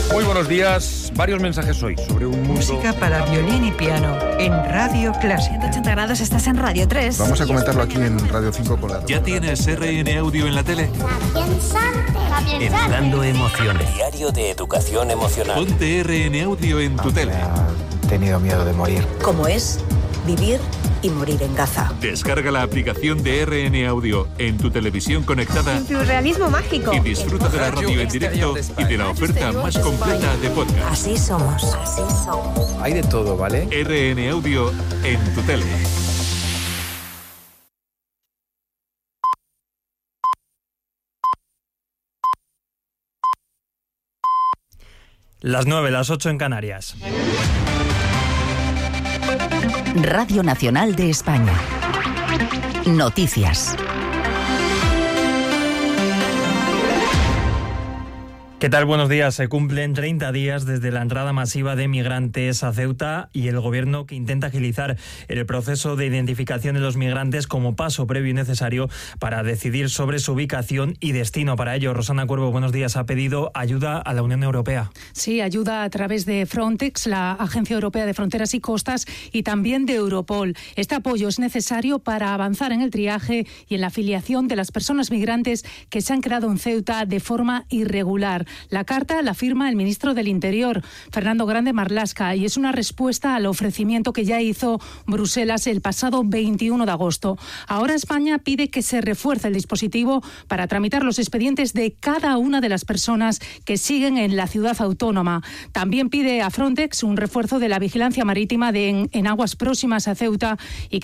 Muy buenos días. Varios mensajes hoy sobre un mundo... Música para violín y piano en Radio Clásica. 180 grados, estás en Radio 3. Vamos a comentarlo aquí en Radio 5 con la... ¿Ya tienes RN Audio en la tele? Educando emociones. Diario de educación emocional. Ponte RN Audio en tu tele. He tenido miedo de morir. Como es vivir y morir en Gaza. Descarga la aplicación de RN Audio en tu televisión conectada. En tu realismo mágico. Y disfruta de la radio en directo y de la oferta más completa de podcast. Así somos. Así somos. Hay de todo, ¿vale? RN Audio en tu tele. Las 9, las 8 en Canarias. Radio Nacional de España. Noticias. ¿Qué tal? Buenos días. Se cumplen 30 días desde la entrada masiva de migrantes a Ceuta y el gobierno que intenta agilizar el proceso de identificación de los migrantes como paso previo y necesario para decidir sobre su ubicación y destino. Para ello, Rosana Cuervo, buenos días, ha pedido ayuda a la Unión Europea. Sí, ayuda a través de Frontex, la Agencia Europea de Fronteras y Costas, y también de Europol. Este apoyo es necesario para avanzar en el triaje y en la afiliación de las personas migrantes que se han quedado en Ceuta de forma irregular. La carta la firma el ministro del Interior, Fernando Grande Marlaska, y es una respuesta al ofrecimiento que ya hizo Bruselas el pasado 21 de agosto. Ahora España pide que se refuerce el dispositivo para tramitar los expedientes de cada una de las personas que siguen en la ciudad autónoma. También pide a Frontex un refuerzo de la vigilancia marítima en aguas próximas a Ceuta y